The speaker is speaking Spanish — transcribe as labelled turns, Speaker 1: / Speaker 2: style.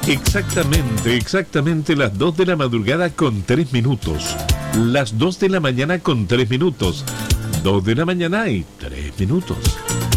Speaker 1: Exactamente las 2 de la madrugada con 3 minutos. Las 2 de la mañana con 3 minutos. 2 de la mañana y 3 minutos.